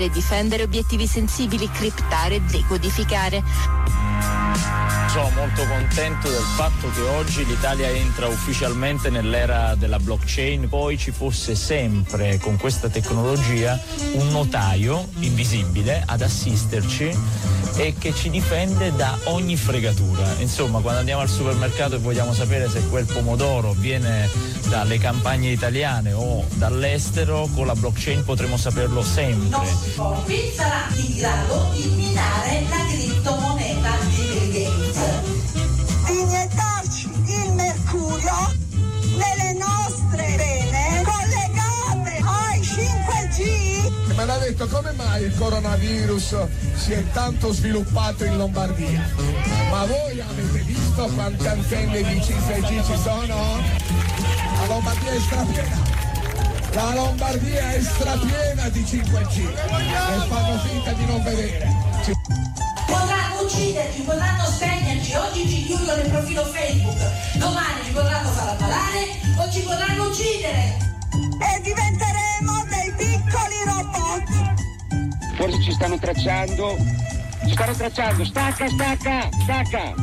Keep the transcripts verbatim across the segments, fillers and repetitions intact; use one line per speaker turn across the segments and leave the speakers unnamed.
difendere obiettivi sensibili, criptare e decodificare.
Sono molto contento del fatto che oggi l'Italia entra ufficialmente nell'era della blockchain. Poi ci fosse sempre con questa tecnologia un notaio invisibile ad assisterci e che ci difende da ogni fregatura. Insomma, quando andiamo al supermercato e vogliamo sapere se quel pomodoro viene dalle campagne italiane o dall'estero, con la blockchain potremo saperlo sempre.
Qui sarà in grado di minare la criptomoneta di Bill Gates.
Iniettarci il mercurio nelle nostre vene collegate ai cinque G.
Mi hanno detto come mai il coronavirus si è tanto sviluppato in Lombardia. Ma voi avete visto quante antenne di cinque G ci sono? La Lombardia è strapiena. La Lombardia è strapiena di cinque G e fanno finta di non vedere. Ci...
Potranno ucciderci, potranno spegnerci, oggi ci chiudono il profilo Facebook, domani ci potranno far ammalare o ci potranno uccidere.
E diventeremo dei piccoli robot.
Forse ci stanno tracciando, ci stanno tracciando, stacca, stacca, stacca.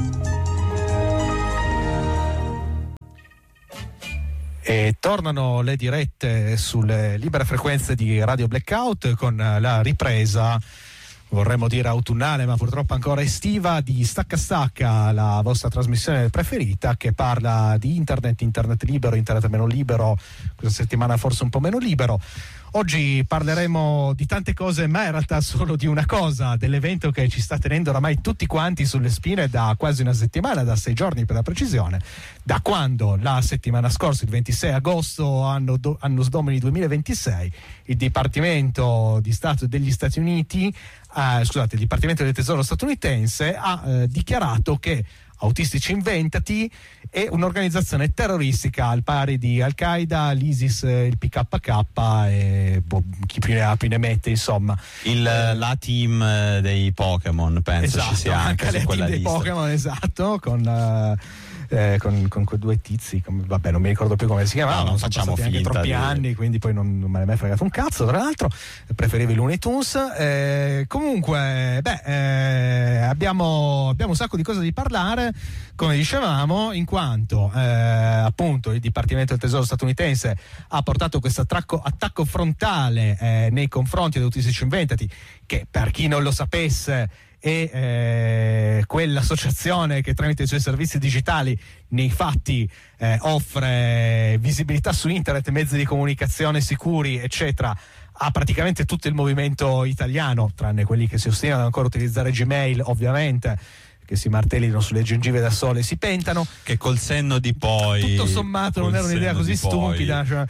E tornano le dirette sulle libere frequenze di Radio Blackout con la ripresa, vorremmo dire autunnale ma purtroppo ancora estiva, di Stacca Stacca, la vostra trasmissione preferita che parla di internet, internet libero, internet meno libero, questa settimana forse un po' meno libero. Oggi parleremo di tante cose, ma in realtà solo di una cosa, dell'evento che ci sta tenendo oramai tutti quanti sulle spine da quasi una settimana, da sei giorni per la precisione, da quando la settimana scorsa, il ventisei agosto, anno, do, anno domini duemilaventisei, il Dipartimento di Stato degli Stati Uniti, eh, scusate, il Dipartimento del Tesoro statunitense ha eh, dichiarato che Autistici Inventati è un'organizzazione terroristica al pari di Al-Qaeda, l'ISIS, il P K K e boh, chi più ne ha più ne mette, insomma.
Il,
eh,
la team dei Pokémon, penso
esatto,
ci sia anche,
anche
su
la
quella
team dei
lista.
Pokémon, esatto, con... Uh, Eh, con, con quei due tizi, com- vabbè, non mi ricordo più come si chiamavano,
no, non
sono
facciamo
passati anche
finta
troppi
di...
anni, quindi poi non, non me ne è mai fregato un cazzo, tra l'altro preferivo i Looney Tunes. Eh, comunque beh eh, abbiamo, abbiamo un sacco di cose di parlare, come dicevamo, in quanto eh, appunto il Dipartimento del Tesoro statunitense ha portato questo attacco, attacco frontale eh, nei confronti degli Autistici Inventati, che per chi non lo sapesse e eh, quell'associazione che tramite i suoi servizi digitali nei fatti eh, offre visibilità su internet, mezzi di comunicazione sicuri eccetera, ha praticamente tutto il movimento italiano, tranne quelli che si ostinano ancora a utilizzare Gmail, ovviamente, che si martellino sulle gengive da sole e si pentano,
che col senno di poi
tutto sommato non era un'idea così stupida, cioè,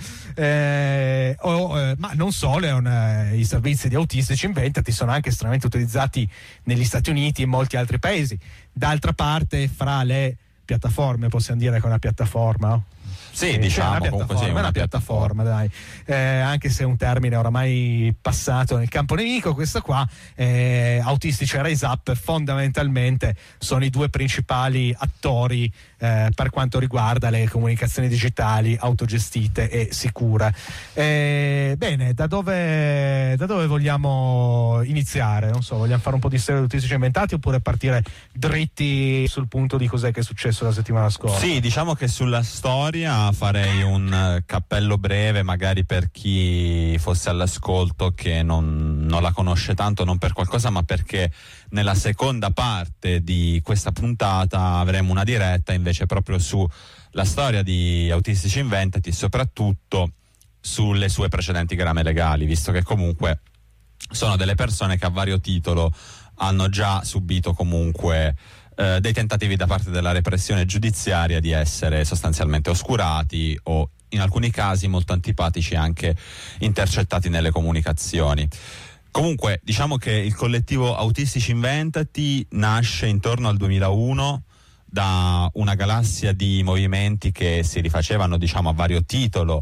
eh, oh, eh, ma non solo, una, i servizi di Autistici Inventati sono anche estremamente utilizzati negli Stati Uniti e in molti altri paesi. D'altra parte, fra le piattaforme, possiamo dire che è una piattaforma?
Sì,
eh,
diciamo,
una
comunque
piattaforma,
sì, una
una piattaforma, dai. Eh, anche se è un termine oramai passato nel campo nemico, questo qua, eh, Autistici e Rise Up fondamentalmente sono i due principali attori eh, per quanto riguarda le comunicazioni digitali autogestite e sicure. Eh, bene, da dove, da dove vogliamo iniziare? Non so, vogliamo fare un po' di storia degli Autistici Inventati oppure partire dritti sul punto di cos'è che è successo la settimana scorsa?
Sì, diciamo che sulla storia farei un cappello breve, magari per chi fosse all'ascolto che non, non la conosce tanto, non per qualcosa ma perché nella seconda parte di questa puntata avremo una diretta invece proprio sulla storia di Autistici Inventati e soprattutto sulle sue precedenti grame legali, visto che comunque sono delle persone che a vario titolo hanno già subito comunque eh, dei tentativi da parte della repressione giudiziaria di essere sostanzialmente oscurati o in alcuni casi molto antipatici anche intercettati nelle comunicazioni. Comunque diciamo che il collettivo Autistici Inventati nasce intorno al duemilauno da una galassia di movimenti che si rifacevano diciamo a vario titolo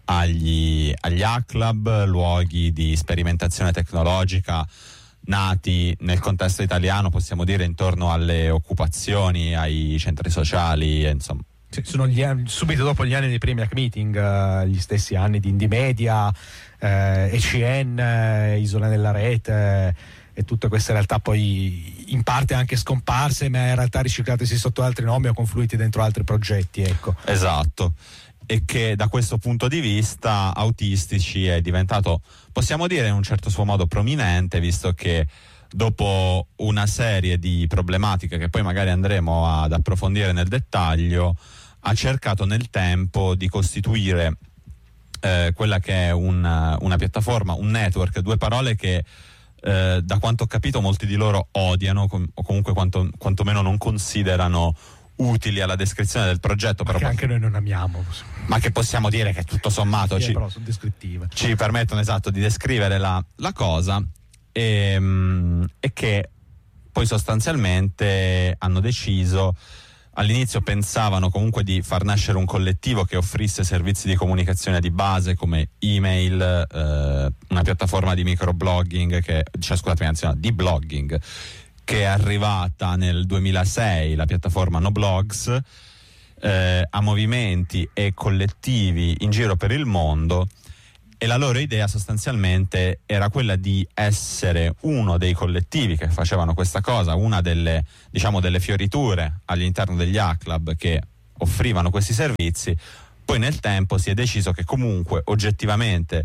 agli, agli hack club, luoghi di sperimentazione tecnologica nati nel contesto italiano, possiamo dire intorno alle occupazioni, ai centri sociali, insomma
Sì, sono gli anni, subito dopo gli anni dei primi hack meeting, uh, gli stessi anni di Indymedia, eh, E C N, eh, Isola nella rete eh, e tutte queste realtà poi in parte anche scomparse, ma in realtà riciclatesi sotto altri nomi o confluiti dentro altri progetti, ecco.
Esatto. E che da questo punto di vista Autistici è diventato, possiamo dire in un certo suo modo, prominente, visto che dopo una serie di problematiche che poi magari andremo ad approfondire nel dettaglio, ha cercato nel tempo di costituire eh, quella che è una, una piattaforma, un network, due parole che eh, da quanto ho capito molti di loro odiano com- o comunque quanto, quantomeno non considerano utili alla descrizione del progetto,
ma
però
che anche noi non amiamo,
ma che possiamo dire che tutto sommato
sì,
ci,
però sono descrittive,
ci permettono esatto di descrivere la, la cosa e, mm, e che poi sostanzialmente hanno deciso, all'inizio pensavano comunque di far nascere un collettivo che offrisse servizi di comunicazione di base come email, eh, una piattaforma di microblogging che, cioè scusatemi anzi no, di blogging, che è arrivata nel duemilasei, la piattaforma Noblogs, eh, a movimenti e collettivi in giro per il mondo, e la loro idea sostanzialmente era quella di essere uno dei collettivi che facevano questa cosa, una delle, diciamo, delle fioriture all'interno degli hack club che offrivano questi servizi. Poi nel tempo si è deciso che comunque oggettivamente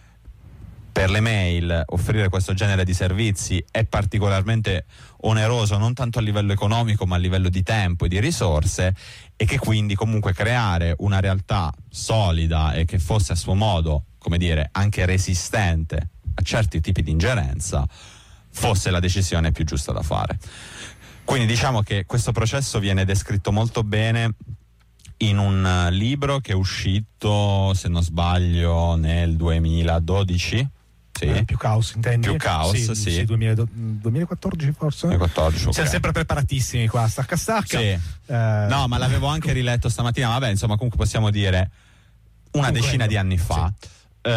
per le mail offrire questo genere di servizi è particolarmente oneroso, non tanto a livello economico ma a livello di tempo e di risorse, e che quindi comunque creare una realtà solida e che fosse a suo modo, come dire, anche resistente a certi tipi di ingerenza fosse la decisione più giusta da fare. Quindi diciamo che questo processo viene descritto molto bene in un libro che è uscito, se non sbaglio, nel duemiladodici. Sì.
Eh, più caos intendi?
Più caos, sì,
sì.
sì.
duemilaquattordici forse?
duemilaquattordici, okay.
Siamo sempre preparatissimi qua, stacca stacca.
Sì.
Eh,
no, ma l'avevo anche riletto stamattina, vabbè, insomma, comunque possiamo dire una
comunque
decina
quello,
di anni fa.
sì.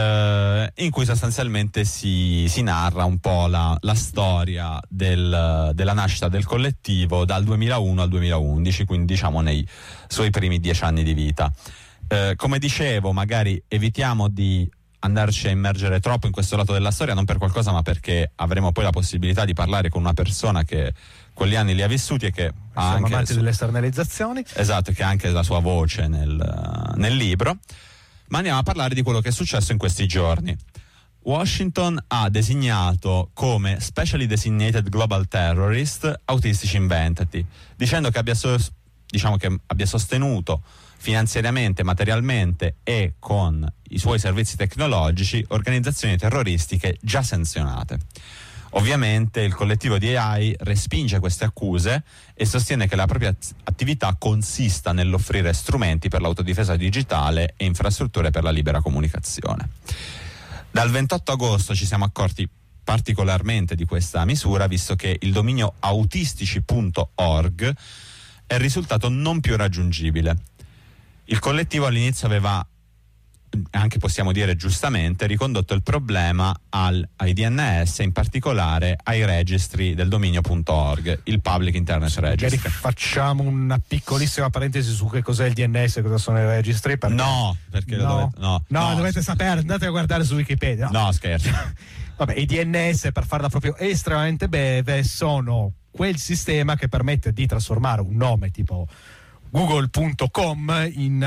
Eh, in cui sostanzialmente si, si narra un po' la, la storia del, della nascita del collettivo dal duemilauno al duemilaundici, quindi diciamo nei suoi primi dieci anni di vita. Eh, come dicevo, magari evitiamo di andarci a immergere troppo in questo lato della storia, non per qualcosa ma perché avremo poi la possibilità di parlare con una persona che quegli anni li ha vissuti e che ha
siamo
anche
amanti
su-
delle esternalizzazioni.
esatto, che ha anche la sua voce nel, nel libro. Ma andiamo a parlare di quello che è successo in questi giorni. Washington ha designato come Specially Designated Global Terrorist Autistici Inventati, dicendo che abbia, so- diciamo che abbia sostenuto finanziariamente, materialmente e con i suoi servizi tecnologici organizzazioni terroristiche già sanzionate. Ovviamente il collettivo di A I respinge queste accuse e sostiene che la propria attività consista nell'offrire strumenti per l'autodifesa digitale e infrastrutture per la libera comunicazione. Dal ventotto agosto ci siamo accorti particolarmente di questa misura, visto che il dominio autistici punto org è risultato non più raggiungibile. Il collettivo all'inizio aveva, anche possiamo dire giustamente, ricondotto il problema al, ai D N S, in particolare ai registri del dominio punto org, il Public Internet Registry.
Magari facciamo una piccolissima parentesi su che cos'è il D N S e cosa sono i registri. Perché...
No, perché
no.
Lo dovete, no,
no,
no,
dovete sapere, andate a guardare su Wikipedia.
No, no scherzo.
Vabbè, i D N S, per farla proprio estremamente breve, sono quel sistema che permette di trasformare un nome tipo google punto com in,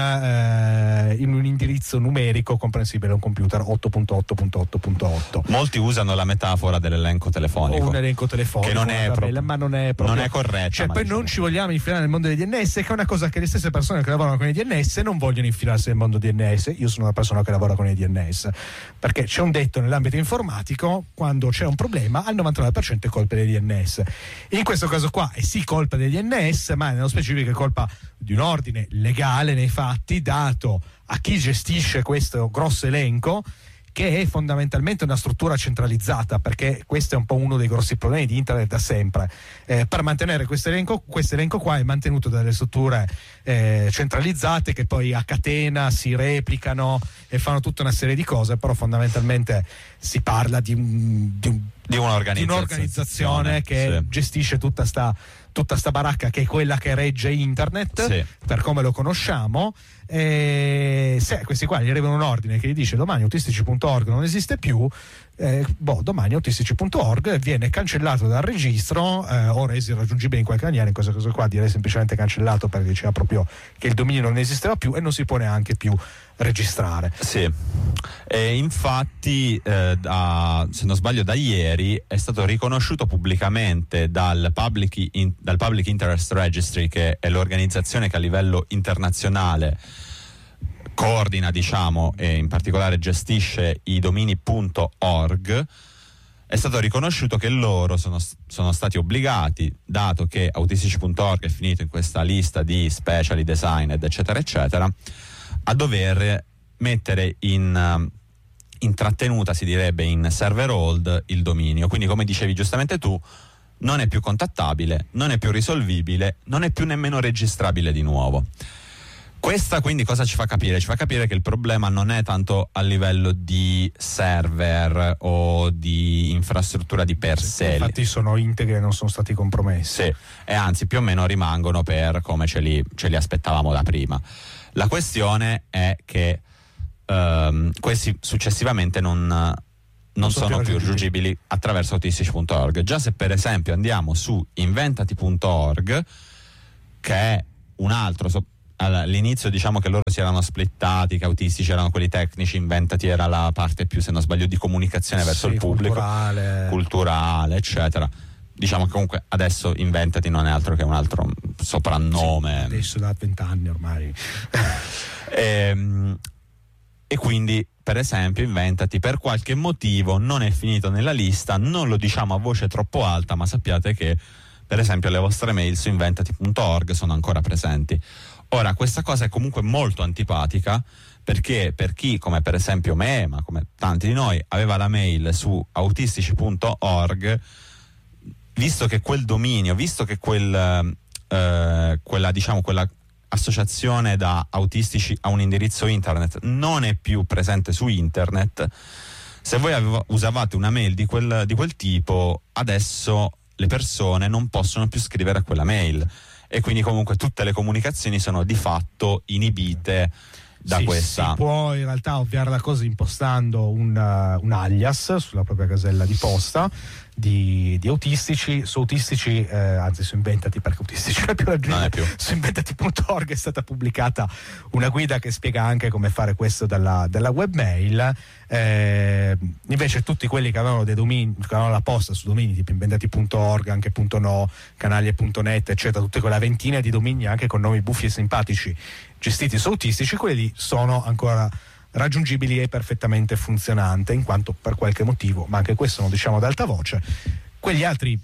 eh, in un indirizzo numerico comprensibile a un computer otto punto otto punto otto punto otto.
Molti usano la metafora dell'elenco telefonico.
O un elenco telefonico,
che non è,
vabbè,
proprio,
ma non è, proprio,
non è corretta.
Cioè, poi
diciamo.
non ci vogliamo infilare nel mondo dei D N S, che è una cosa che le stesse persone che lavorano con i D N S non vogliono infilarsi nel mondo dei D N S. Io sono una persona che lavora con i D N S, perché c'è un detto nell'ambito informatico: quando c'è un problema al novantanove per cento è colpa dei D N S. In questo caso qua è sì colpa dei D N S, ma nello specifico è colpa di un ordine legale nei fatti dato a chi gestisce questo grosso elenco, che è fondamentalmente una struttura centralizzata, perché questo è un po' uno dei grossi problemi di internet da sempre. Eh, per mantenere questo elenco, questo elenco qua è mantenuto dalle strutture eh, centralizzate che poi a catena si replicano e fanno tutta una serie di cose, però fondamentalmente si parla di, un, di, un,
di un'organizzazione,
di un'organizzazione che
sì.
gestisce tutta sta tutta sta baracca che è quella che regge internet,
sì,
per come lo conosciamo. E se questi qua gli arrivano un ordine che gli dice domani autistici punto org non esiste più, eh, boh, domani autistici punto org viene cancellato dal registro, eh, o reso irraggiungibile in qualche maniera. In questo caso qua direi semplicemente cancellato, perché diceva proprio che il dominio non esisteva più e non si può neanche più registrare.
Sì, e infatti eh, da, se non sbaglio da ieri è stato riconosciuto pubblicamente dal Public, in, dal Public Interest Registry, che è l'organizzazione che a livello internazionale coordina, diciamo, e in particolare gestisce i domini .org. È stato riconosciuto che loro sono, sono stati obbligati, dato che autistici punto org è finito in questa lista di specially designed eccetera eccetera, a dover mettere in, in trattenuta, si direbbe in server hold, il dominio. Quindi, come dicevi giustamente tu, non è più contattabile, non è più risolvibile, non è più nemmeno registrabile di nuovo. Questa quindi cosa ci fa capire? Ci fa capire che il problema non è tanto a livello di server o di infrastruttura di per sé.
Infatti sono integri e non sono stati compromessi.
Sì, e anzi più o meno rimangono per come ce li, ce li aspettavamo da prima. La questione è che um, questi successivamente non, non, non sono, sono più raggiungibili attraverso autistici punto org. Già se per esempio andiamo su inventati punto org, che è un altro... So, all'inizio diciamo che loro si erano splittati, che autistici erano quelli tecnici, inventati era la parte più, se non sbaglio, di comunicazione verso
sì,
il pubblico,
culturale.
culturale eccetera. Diciamo che comunque adesso inventati non è altro che un altro soprannome,
sì, adesso da vent'anni ormai.
e, e quindi per esempio inventati per qualche motivo non è finito nella lista. Non lo diciamo a voce troppo alta, ma sappiate che per esempio le vostre mail su inventati punto org sono ancora presenti. Ora, questa cosa è comunque molto antipatica, perché per chi, come per esempio me, ma come tanti di noi, aveva la mail su autistici punto org, visto che quel dominio, visto che quel, eh, quella, diciamo, quella associazione da autistici a un indirizzo internet non è più presente su internet, se voi avevo, usavate una mail di quel, di quel tipo, adesso le persone non possono più scrivere a quella mail. E quindi comunque tutte le comunicazioni sono di fatto inibite da
sì,
questa.
Si può in realtà ovviare la cosa impostando un, uh, un alias sulla propria casella di posta di, di autistici. Su autistici, eh, anzi su inventati, perché autistici non è più raggiungibile,
più.
Su inventati punto org è stata pubblicata una guida che spiega anche come fare questo dalla, dalla webmail. Eh, invece tutti quelli che avevano dei domini, che avevano la posta su domini tipo inventati punto org, anche .no, canaglie punto net eccetera, tutte quella ventina di domini anche con nomi buffi e simpatici gestiti su autistici, quelli sono ancora raggiungibili e perfettamente funzionante, in quanto per qualche motivo, ma anche questo non diciamo ad alta voce, quegli altri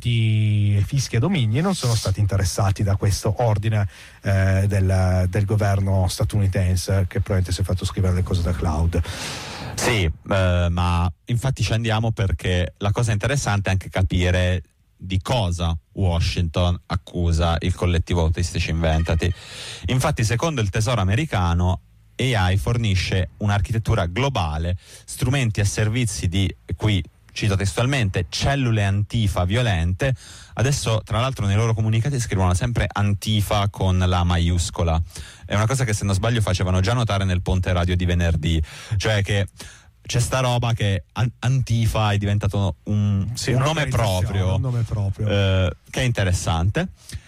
venti fischi e domini non sono stati interessati da questo ordine eh, del, del governo statunitense, che probabilmente si è fatto scrivere le cose da cloud.
Sì, eh, ma infatti ci andiamo perché la cosa interessante è anche capire di cosa Washington accusa il collettivo Autistici Inventati. Infatti, secondo il Tesoro americano, A I fornisce un'architettura globale, strumenti e servizi di, qui cito testualmente, cellule antifa violente. Adesso tra l'altro nei loro comunicati scrivono sempre antifa con la maiuscola. È una cosa che, se non sbaglio, facevano già notare nel ponte radio di venerdì, cioè che c'è sta roba che an- Antifa è diventato un,
sì,
un, nome proprio,
un nome proprio
eh, che è interessante,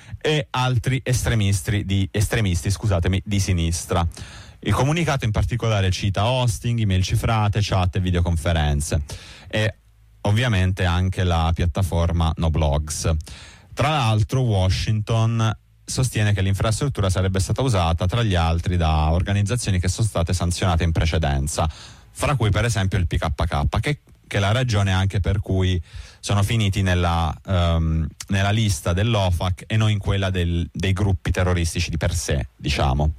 e altri estremisti di, estremisti scusatemi, di sinistra. Il comunicato in particolare cita hosting, email cifrate, chat e videoconferenze, e ovviamente anche la piattaforma Noblogs. Tra l'altro Washington sostiene che l'infrastruttura sarebbe stata usata tra gli altri da organizzazioni che sono state sanzionate in precedenza, fra cui per esempio il P K K, che, che è la ragione anche per cui sono finiti nella, um, nella lista dell'O F A C e non in quella del, dei gruppi terroristici di per sé, diciamo.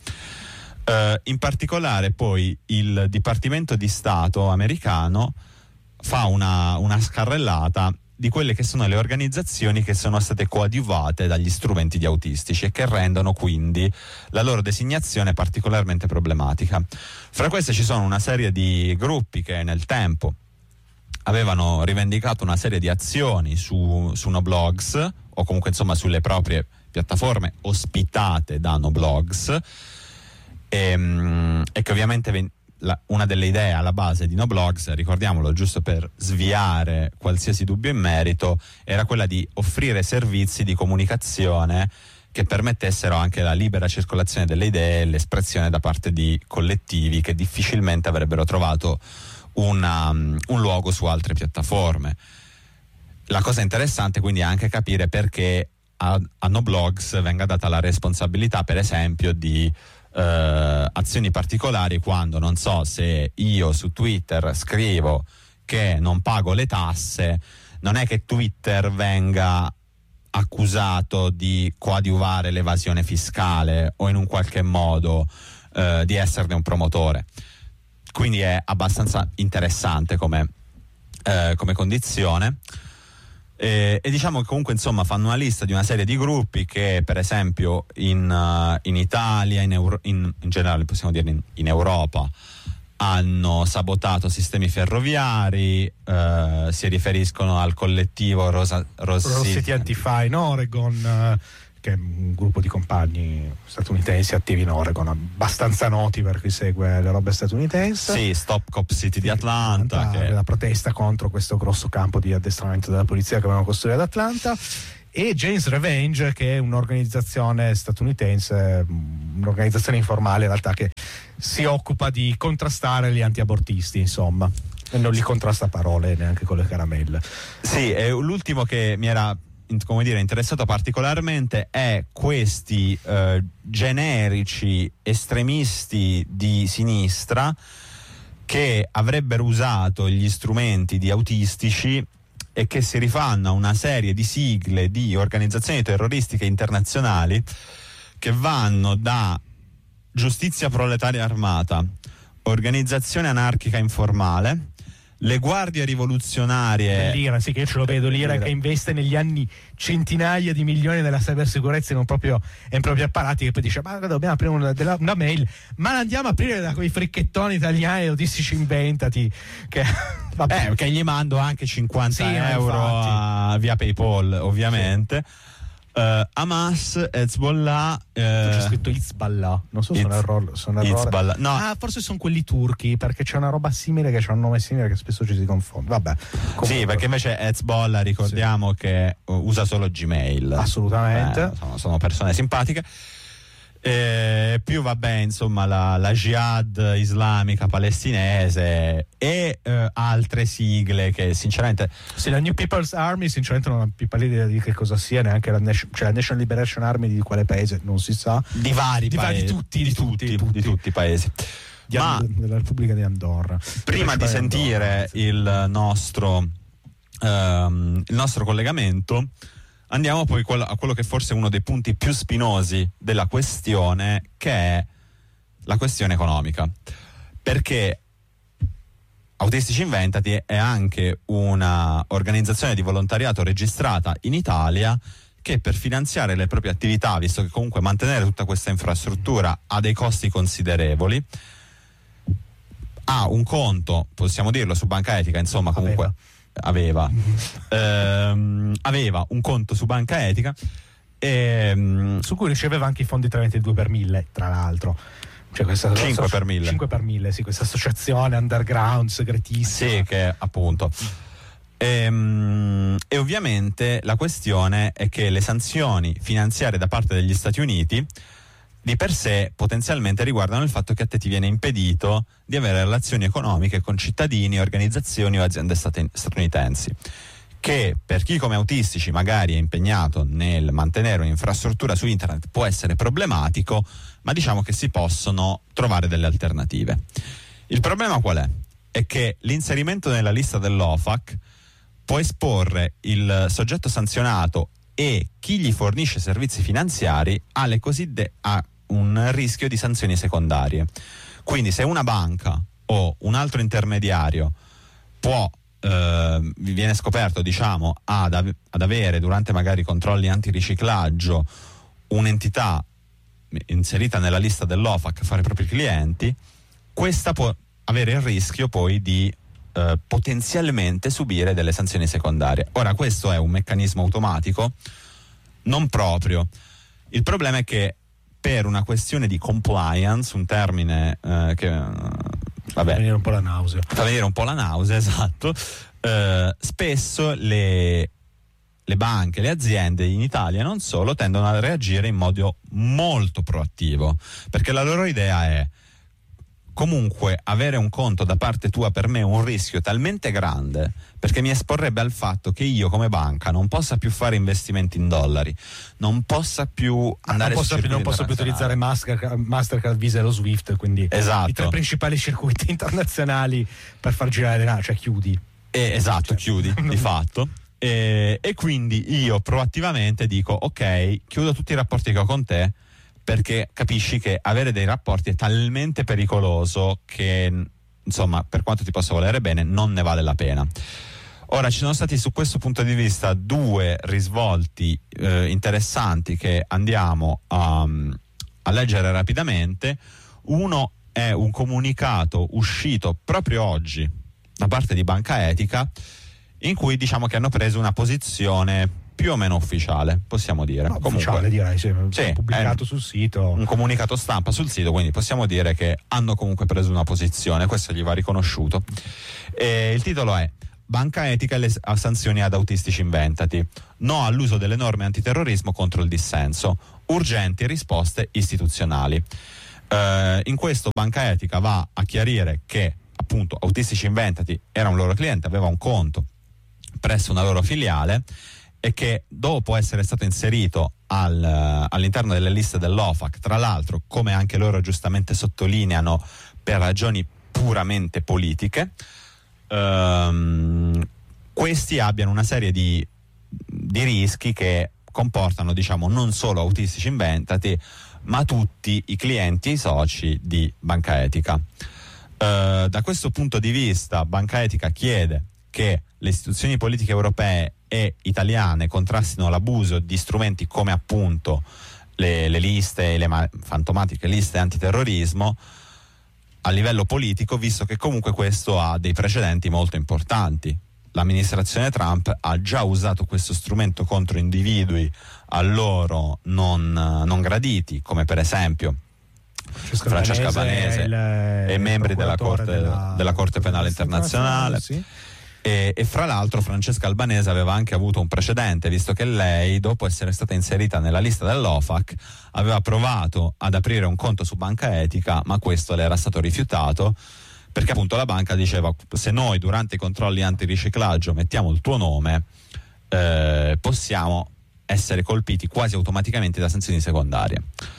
Uh, in particolare poi il Dipartimento di Stato americano fa una, una scarrellata di quelle che sono le organizzazioni che sono state coadiuvate dagli strumenti di autistici e che rendono quindi la loro designazione particolarmente problematica. Fra queste ci sono una serie di gruppi che nel tempo avevano rivendicato una serie di azioni su, su Noblogs o comunque insomma sulle proprie piattaforme ospitate da Noblogs, e, e che ovviamente ven- la, una delle idee alla base di Noblogs, ricordiamolo giusto per sviare qualsiasi dubbio in merito, era quella di offrire servizi di comunicazione che permettessero anche la libera circolazione delle idee e l'espressione da parte di collettivi che difficilmente avrebbero trovato una, um, un luogo su altre piattaforme. La cosa interessante quindi è anche capire perché a, a Noblogs venga data la responsabilità, per esempio, di Uh, azioni particolari, quando non so, se io su Twitter scrivo che non pago le tasse, non è che Twitter venga accusato di coadiuvare l'evasione fiscale o in un qualche modo uh, di esserne un promotore. Quindi è abbastanza interessante come, uh, come condizione. E, e diciamo che comunque insomma fanno una lista di una serie di gruppi che per esempio in, uh, in Italia, in, Euro- in, in generale possiamo dire in, in Europa, hanno sabotato sistemi ferroviari, uh, si riferiscono al collettivo Rosa, Rossi,
Rossi Antifa in Oregon, uh, che è un gruppo di compagni statunitensi attivi in Oregon, abbastanza noti per chi segue le robe statunitensi.
Sì, Stop Cop City di Atlanta,
Atlanta
che...
la protesta contro questo grosso campo di addestramento della polizia che avevano costruito ad Atlanta, e Jane's Revenge, che è un'organizzazione statunitense, un'organizzazione informale in realtà, che si occupa di contrastare gli antiabortisti, insomma, e non li contrasta a parole neanche con le caramelle.
Sì, e l'ultimo che mi era, come dire, interessato particolarmente è questi eh, generici estremisti di sinistra che avrebbero usato gli strumenti di autistici e che si rifanno a una serie di sigle di organizzazioni terroristiche internazionali che vanno da Giustizia Proletaria Armata, Organizzazione Anarchica Informale, le guardie rivoluzionarie,
l'Ira, sì, che io ce lo vedo, l'Ira che investe negli anni centinaia di milioni nella cybersicurezza in un proprio, in propri apparati, che poi dice ma dobbiamo aprire una, della, una mail, ma la andiamo a aprire da quei fricchettoni italiani autistici inventati che,
eh, che gli mando anche cinquanta
sì,
euro a, via PayPal ovviamente. Sì. Uh, Hamas, Hezbollah, uh,
c'è scritto Hezbollah, non so se sono errore, sono errore.
No.
Ah, forse sono quelli turchi, perché c'è una roba simile, che c'è un nome simile che spesso ci si confonde. Vabbè, comunque.
Sì, perché invece Hezbollah, ricordiamo, sì, che usa solo Gmail.
Assolutamente.
Eh, sono, sono persone simpatiche. E più vabbè, insomma, la, la jihad islamica palestinese e eh, altre sigle che sinceramente,
sì, la New People's Army sinceramente non ho più pallida di che cosa sia, neanche la, Nation, cioè la National Liberation Army di quale paese non si sa,
di vari
di,
paesi,
vari, di tutti di tutti,
tutti,
tutti,
di tutti i paesi.
Di
ma
And- della Repubblica di Andorra.
Prima di sentire Andorra, il nostro ehm, il nostro collegamento, andiamo poi a quello che forse è uno dei punti più spinosi della questione, che è la questione economica. Perché Autistici Inventati è anche una organizzazione di volontariato registrata in Italia che, per finanziare le proprie attività, visto che comunque mantenere tutta questa infrastruttura ha dei costi considerevoli, ha un conto, possiamo dirlo, su Banca Etica, insomma, comunque Aveva. Aveva, ehm, aveva un conto su Banca Etica e,
su cui riceveva anche i fondi tramite il due per mille, tra l'altro, cioè questa
cinque per mille
cinque per mille, sì, questa associazione underground segretissima,
sì, che appunto e, e ovviamente la questione è che le sanzioni finanziarie da parte degli Stati Uniti di per sé potenzialmente riguardano il fatto che a te ti viene impedito di avere relazioni economiche con cittadini, organizzazioni o aziende stat- statunitensi, che per chi come Autistici magari è impegnato nel mantenere un'infrastruttura su internet può essere problematico, ma diciamo che si possono trovare delle alternative. Il problema qual è? È che l'inserimento nella lista dell'O F A C può esporre il soggetto sanzionato e chi gli fornisce servizi finanziari alle cosiddette a un rischio di sanzioni secondarie. Quindi se una banca o un altro intermediario può eh, viene scoperto, diciamo, ad, av- ad avere durante magari controlli antiriciclaggio un'entità inserita nella lista dell'O F A C fare i propri clienti, questa può avere il rischio poi di eh, potenzialmente subire delle sanzioni secondarie. Ora, questo è un meccanismo automatico? non proprio. Il problema è che per una questione di compliance, un termine eh, che vabbè,
fa venire un po' la nausea.
Fa venire un po' la nausea, esatto. Eh, spesso le, le banche, le aziende in Italia e non solo tendono a reagire in modo molto proattivo, perché la loro idea è: comunque avere un conto da parte tua per me è un rischio talmente grande, perché mi esporrebbe al fatto che io come banca non possa più fare investimenti in dollari, non possa più andare
non posso, più, non posso più utilizzare Mastercard, Mastercard, Visa e lo Swift, quindi
esatto.
i tre principali circuiti internazionali per far girare denaro, cioè chiudi.
Eh, esatto, cioè, chiudi di fatto. E, e quindi io proattivamente dico: ok, chiudo tutti i rapporti che ho con te, perché capisci che avere dei rapporti è talmente pericoloso che, insomma, per quanto ti possa volere bene, non ne vale la pena. Ora, ci sono stati su questo punto di vista due risvolti eh, interessanti che andiamo a, a leggere rapidamente. Uno è un comunicato uscito proprio oggi da parte di Banca Etica, in cui diciamo che hanno preso una posizione più o meno ufficiale, possiamo dire.
No,
comunque,
ufficiale direi, sì,
sì,
pubblicato sul sito.
Un comunicato stampa sul sito, quindi possiamo dire che hanno comunque preso una posizione, questo gli va riconosciuto. E il titolo è: Banca Etica e le sanzioni ad autistici inventati. No all'uso delle norme antiterrorismo contro il dissenso. Urgenti risposte istituzionali. Eh, in questo Banca Etica va a chiarire che appunto Autistici Inventati era un loro cliente, aveva un conto presso una loro filiale, e che dopo essere stato inserito al, all'interno delle liste dell'O F A C, tra l'altro, come anche loro giustamente sottolineano, per ragioni puramente politiche, ehm, questi abbiano una serie di, di rischi che comportano, diciamo, non solo Autistici Inventati, ma tutti i clienti e i soci di Banca Etica. Uh, da questo punto di vista Banca Etica chiede che le istituzioni politiche europee e italiane contrastino l'abuso di strumenti come appunto le, le liste, le ma- fantomatiche liste antiterrorismo a livello politico, visto che comunque questo ha dei precedenti molto importanti. L'amministrazione Trump ha già usato questo strumento contro individui a loro non, non graditi, come per esempio
Francesco,
Francesco Albanese
il,
e membri della Corte,
della,
della Corte Penale Internazionale.
Sì.
E, e fra l'altro Francesca Albanese aveva anche avuto un precedente, visto che lei, dopo essere stata inserita nella lista dell'O F A C, aveva provato ad aprire un conto su Banca Etica, ma questo le era stato rifiutato, perché appunto la banca diceva: se noi durante i controlli antiriciclaggio mettiamo il tuo nome, eh, possiamo essere colpiti quasi automaticamente da sanzioni secondarie.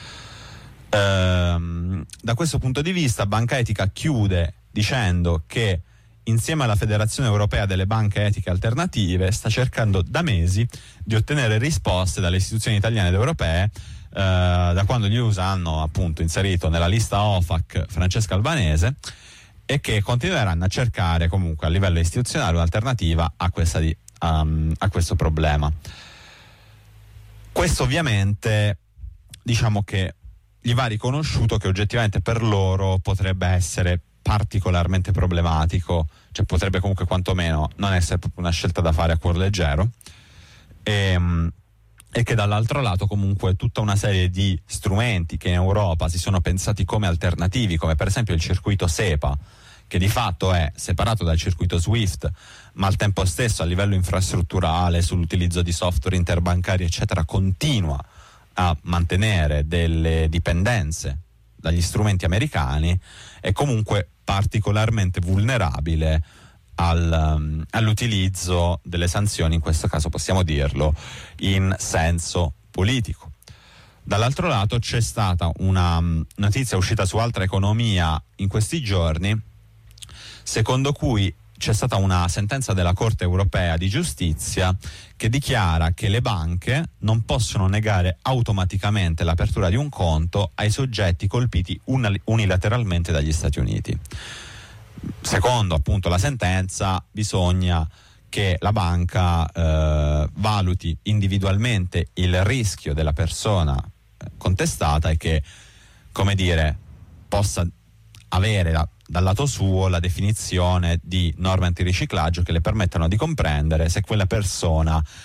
Ehm, da questo punto di vista Banca Etica chiude dicendo che insieme alla Federazione Europea delle Banche Etiche Alternative sta cercando da mesi di ottenere risposte dalle istituzioni italiane ed europee, eh, da quando gli U S A hanno appunto inserito nella lista O F A C Francesca Albanese, e che continueranno a cercare comunque a livello istituzionale un'alternativa a, questa di, um, a questo problema. Questo ovviamente, diciamo che gli va riconosciuto che oggettivamente per loro potrebbe essere particolarmente problematico, cioè potrebbe comunque quantomeno non essere proprio una scelta da fare a cuor leggero, e, e che dall'altro lato comunque tutta una serie di strumenti che in Europa si sono pensati come alternativi, come per esempio il circuito SEPA, che di fatto è separato dal circuito SWIFT, ma al tempo stesso a livello infrastrutturale, sull'utilizzo di software interbancari eccetera, continua a mantenere delle dipendenze dagli strumenti americani, è comunque particolarmente vulnerabile al, um, all'utilizzo delle sanzioni, in questo caso possiamo dirlo, in senso politico. Dall'altro lato c'è stata una um, notizia uscita su Altra Economia in questi giorni, secondo cui c'è stata una sentenza della Corte Europea di Giustizia che dichiara che le banche non possono negare automaticamente l'apertura di un conto ai soggetti colpiti unilateralmente dagli Stati Uniti. Secondo appunto la sentenza, bisogna che la banca eh, valuti individualmente il rischio della persona contestata e che, come dire, possa avere la dal lato suo la definizione di norme antiriciclaggio che le permettano di comprendere se quella persona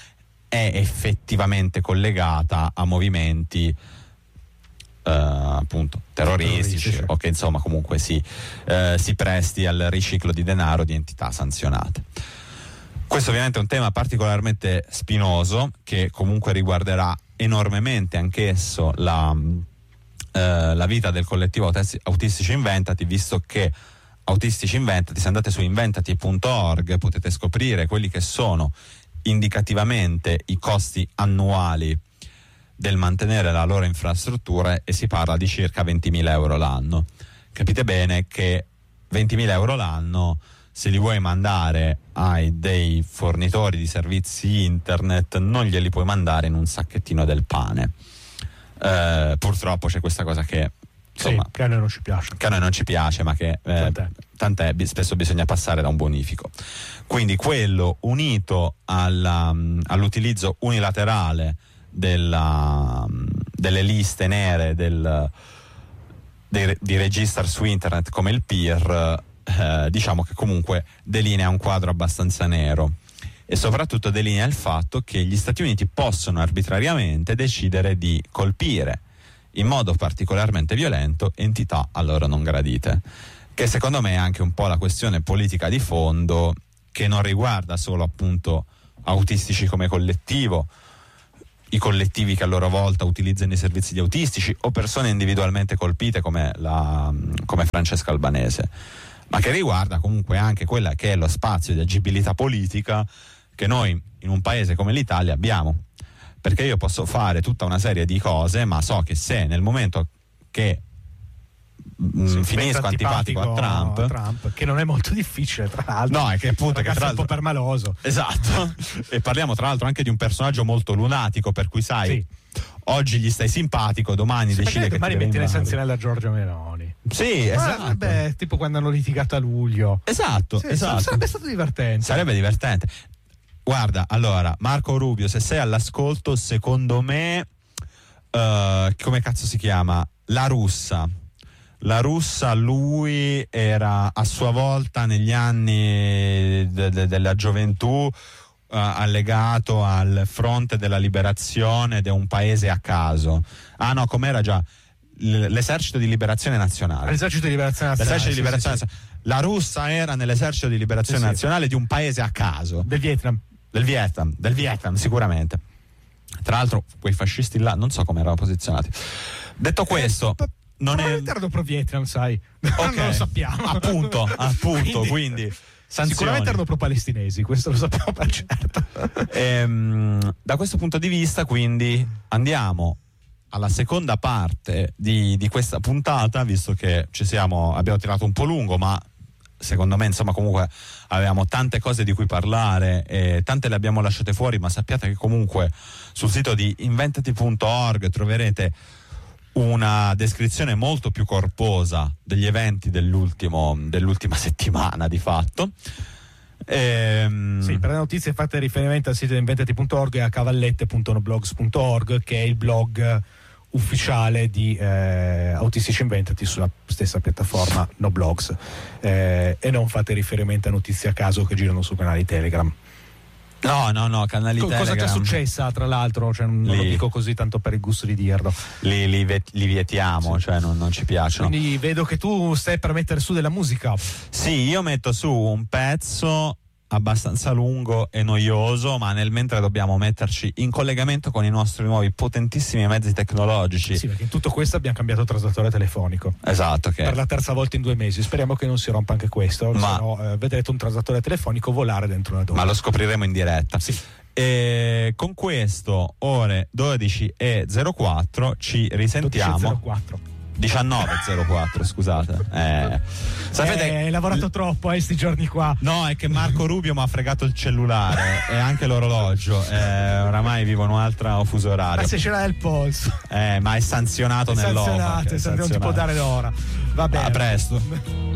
è effettivamente collegata a movimenti Uh, appunto terroristici,
terroristici.
o che insomma comunque si, uh, si presti al riciclo di denaro di entità sanzionate. Questo ovviamente è un tema particolarmente spinoso che comunque riguarderà enormemente anch'esso la, uh, la vita del collettivo Autisti- Autistici Inventati, visto che Autistici Inventati, se andate su inventati punto org potete scoprire quelli che sono indicativamente i costi annuali del mantenere la loro infrastruttura, e si parla di circa ventimila euro l'anno. Capite bene che ventimila euro l'anno, se li vuoi mandare ai dei fornitori di servizi internet, non glieli puoi mandare in un sacchettino del pane. Eh, purtroppo c'è questa cosa che insomma,
sì, che a noi non ci piace.
Che a noi non ci piace, ma che eh,
Tant'è.
tant'è, spesso bisogna passare da un bonifico. Quindi quello unito alla, all'utilizzo unilaterale della, delle liste nere del, dei, di register su internet come il P I R, eh, diciamo che comunque delinea un quadro abbastanza nero, e soprattutto delinea il fatto che gli Stati Uniti possono arbitrariamente decidere di colpire in modo particolarmente violento entità a loro non gradite, che secondo me è anche un po' la questione politica di fondo, che non riguarda solo appunto autistici come collettivo, i collettivi che a loro volta utilizzano i servizi di autistici, o persone individualmente colpite come, la, come Francesca Albanese, ma che riguarda comunque anche quella che è lo spazio di agibilità politica che noi in un paese come l'Italia abbiamo. Perché io posso fare tutta una serie di cose, ma so che se nel momento che mh, finisco antipatico a Trump,
a Trump, che non è molto difficile tra l'altro,
no, è che appunto che tra
è un po' permaloso,
esatto, e parliamo tra l'altro anche di un personaggio molto lunatico, per cui sai,
sì,
oggi gli stai simpatico, domani
sì,
decide che
domani
ti
metti
deve
le
invadere.
sanzioni a Giorgia Meloni.
Sì, esatto.
Vabbè, tipo quando hanno litigato a luglio.
Esatto,
Sì,
esatto.
Sarebbe stato divertente.
Sarebbe divertente. Guarda, allora, Marco Rubio, se sei all'ascolto, secondo me, uh, come cazzo si chiama? La Russa. La Russa, lui era a sua volta negli anni de- de- della gioventù uh, allegato al fronte della liberazione ed è un paese a caso. Ah no, com'era già? L- l'esercito di liberazione nazionale.
L'esercito di liberazione nazionale.
L'esercito di liberazione
sì, sì,
nazionale. La Russa era nell'esercito di liberazione
sì, sì.
nazionale di un paese a caso.
Del Vietnam.
Del Vietnam, del Vietnam sicuramente. Tra l'altro quei fascisti là non so come erano posizionati. Detto questo,
eh,
non è
all'interno pro Vietnam, sai.
Ok.
Non lo sappiamo.
Appunto, appunto,
quindi,
quindi sanzioni.
Sicuramente erano pro palestinesi, questo lo sappiamo per certo.
Ehm, da questo punto di vista, quindi andiamo alla seconda parte di, di questa puntata, visto che ci siamo, abbiamo tirato un po' lungo, ma secondo me insomma comunque avevamo tante cose di cui parlare e tante le abbiamo lasciate fuori, ma sappiate che comunque sul sito di inventati punto org troverete una descrizione molto più corposa degli eventi dell'ultimo, dell'ultima settimana di fatto. Ehm...
Sì, per le notizie fate riferimento al sito di inventati punto org e a cavallette punto noblogs punto org, che è il blog ufficiale di eh, Autistici Inventati sulla stessa piattaforma Noblogs, eh, e non fate riferimento a notizie a caso che girano su canali Telegram.
No, no, no, canali
Co-
Telegram.
Cosa già successa, tra l'altro, cioè, non
Lì.
lo dico così tanto per il gusto di dirlo.
Li, li, vet- li vietiamo,
Sì.
cioè non, non ci piacciono.
Quindi vedo che tu stai per mettere su della musica.
Sì, io metto su un pezzo abbastanza lungo e noioso, ma nel mentre dobbiamo metterci in collegamento con i nostri nuovi potentissimi mezzi tecnologici.
Sì, perché in tutto questo abbiamo cambiato traslatore telefonico.
Esatto, che
Per la terza volta in due mesi. Speriamo che non si rompa anche questo,
Ma-
se no eh, vedrete un traslatore telefonico volare dentro una donna.
ma lo scopriremo in diretta.
Sì.
E con questo, ore dodici e zero quattro, ci risentiamo.
dodici e zero quattro.
diciannove e zero quattro, scusate. Eh, sapete,
Eh, hai lavorato troppo eh, sti giorni qua.
no, è che Marco Rubio mi ha fregato il cellulare e anche l'orologio. Eh, oramai vivo in un'altra fuso orario.
Ma se ce l'hai il polso.
Eh, ma è sanzionato
È
nell'O V A C,
sanzionato,
è
non ti può
sanzionato.
dare l'ora. Va bene.
A presto.